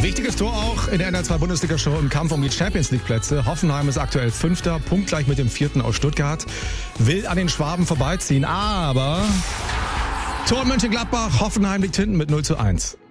Wichtiges Tor auch in der NR2-Bundesliga-Show im Kampf um die Champions-League-Plätze. Hoffenheim ist aktuell 5. punktgleich mit dem 4. aus Stuttgart. Will an den Schwaben vorbeiziehen, aber Tor Mönchengladbach, Hoffenheim liegt hinten mit 0:1.